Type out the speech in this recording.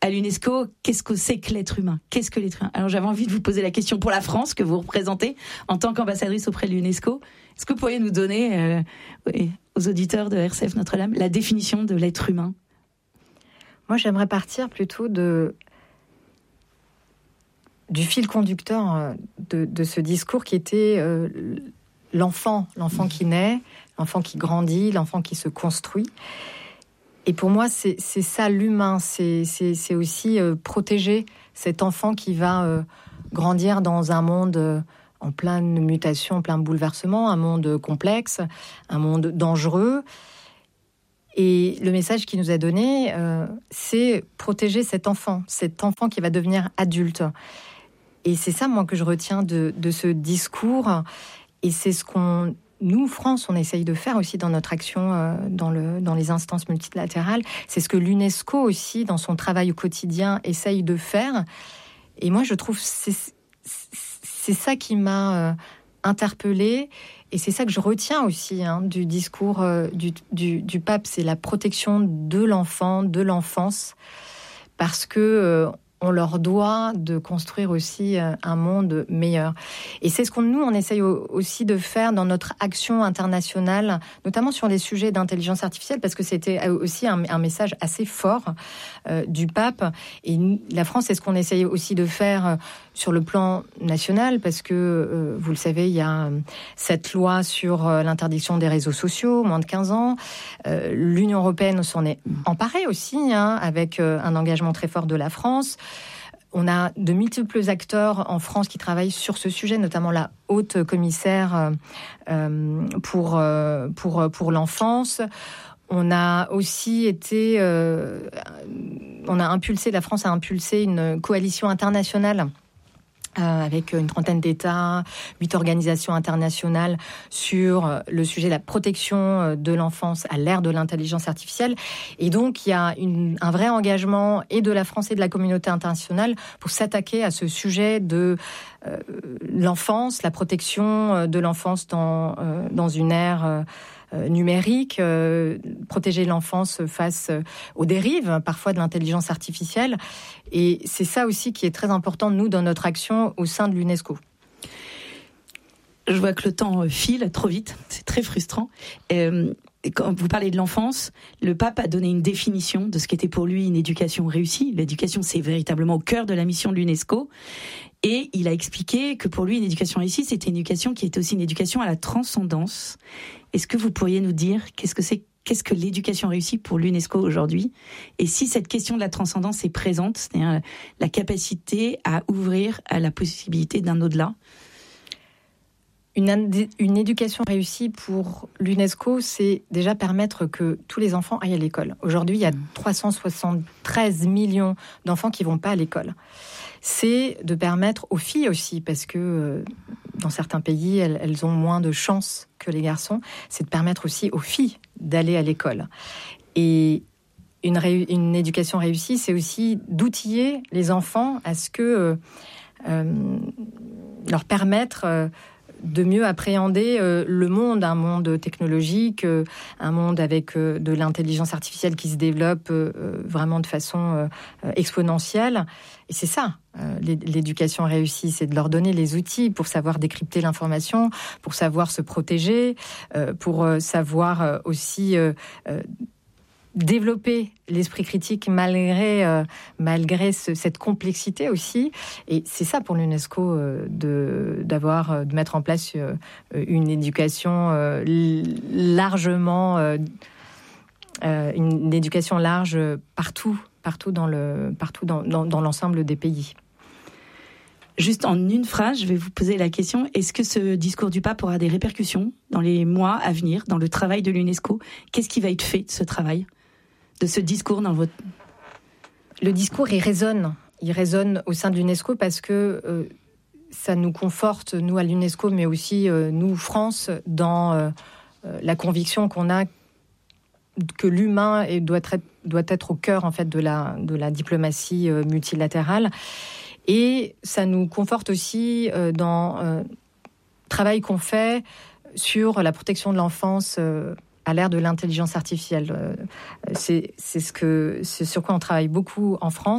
à l'UNESCO, qu'est-ce que c'est que l'être humain ? Qu'est-ce que l'être humain ? Alors j'avais envie de vous poser la question pour la France, que vous représentez en tant qu'ambassadrice auprès de l'UNESCO. Est-ce que vous pourriez nous donner, aux auditeurs de RCF Notre-Dame, la définition de l'être humain ? Moi, j'aimerais partir plutôt du fil conducteur de ce discours qui était l'enfant qui naît, l'enfant qui grandit, l'enfant qui se construit. Et pour moi, c'est ça l'humain, c'est aussi protéger cet enfant qui va grandir dans un monde en pleine mutation, en plein bouleversement, un monde complexe, un monde dangereux. Et le message qu'il nous a donné, c'est protéger cet enfant qui va devenir adulte. Et c'est ça, moi, que je retiens de ce discours. Et c'est ce nous, France, on essaye de faire aussi dans notre action dans les instances multilatérales. C'est ce que l'UNESCO aussi, dans son travail au quotidien, essaye de faire. Et moi, je trouve c'est ça qui m'a interpellée. Et c'est ça que je retiens aussi du discours du pape, c'est la protection de l'enfant, de l'enfance, parce que on leur doit de construire aussi un monde meilleur. Et c'est ce on essaye aussi de faire dans notre action internationale, notamment sur les sujets d'intelligence artificielle, parce que c'était aussi un message assez fort du pape. Et la France, c'est ce qu'on essaye aussi de faire sur le plan national, parce que, vous le savez, il y a cette loi sur l'interdiction des réseaux sociaux, moins de 15 ans. L'Union européenne s'en est emparée aussi, avec un engagement très fort de la France. On a de multiples acteurs en France qui travaillent sur ce sujet, notamment la haute commissaire pour l'enfance. On a aussi la France a impulsé une coalition internationale avec une trentaine d'États, 8 organisations internationales sur le sujet de la protection de l'enfance à l'ère de l'intelligence artificielle. Et donc, il y a un vrai engagement et de la France et de la communauté internationale pour s'attaquer à ce sujet de l'enfance, la protection de l'enfance dans une ère numérique, protéger l'enfance face aux dérives parfois de l'intelligence artificielle. Et c'est ça aussi qui est très important, nous, dans notre action au sein de l'UNESCO. Je vois que le temps file trop vite, c'est très frustrant. Quand vous parlez de l'enfance, le pape a donné une définition de ce qu'était pour lui une éducation réussie. L'éducation, c'est véritablement au cœur de la mission de l'UNESCO. Et il a expliqué que pour lui, une éducation réussie, c'était une éducation qui était aussi une éducation à la transcendance. Est-ce que vous pourriez nous dire qu'est-ce que l'éducation réussie pour l'UNESCO aujourd'hui ? Et si cette question de la transcendance est présente, c'est-à-dire la capacité à ouvrir à la possibilité d'un au-delà ? Une éducation réussie pour l'UNESCO, c'est déjà permettre que tous les enfants aillent à l'école. Aujourd'hui, il y a 373 millions d'enfants qui ne vont pas à l'école. C'est de permettre aux filles aussi, parce que dans certains pays, elles ont moins de chances que les garçons, c'est de permettre aussi aux filles d'aller à l'école. Et une éducation réussie, c'est aussi d'outiller les enfants à ce que leur permettre de mieux appréhender le monde, un monde technologique, un monde avec de l'intelligence artificielle qui se développe vraiment de façon exponentielle. Et c'est ça, l'éducation réussie, c'est de leur donner les outils pour savoir décrypter l'information, pour savoir se protéger, pour savoir aussi développer l'esprit critique malgré cette complexité aussi. Et c'est ça pour l'UNESCO de mettre en place une éducation largement une éducation large partout dans l'ensemble des pays. Juste en une phrase, je vais vous poser la question, est-ce que ce discours du pape aura des répercussions dans les mois à venir, dans le travail de l'UNESCO ? Qu'est-ce qui va être fait de ce travail, de ce discours dans votre... Le discours, il résonne au sein de l'UNESCO parce que ça nous conforte, nous à l'UNESCO, mais aussi nous, France, dans la conviction qu'on a que l'humain doit être au cœur en fait de la diplomatie multilatérale. Et ça nous conforte aussi dans le travail qu'on fait sur la protection de l'enfance à l'ère de l'intelligence artificielle. C'est sur quoi on travaille beaucoup en France.